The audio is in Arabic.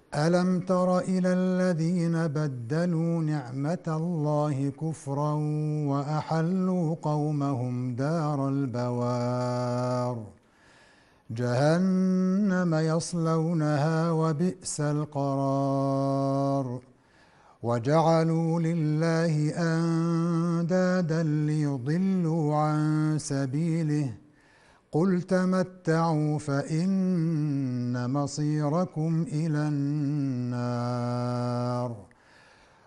ألم تر إلى الذين بدلوا نعمة الله كفرا وأحلوا قومهم دار البوار جهنم يصلونها وبئس القرار وجعلوا لله أندادا ليضلوا عن سبيله قل تمتعوا فإن مصيركم إلى النار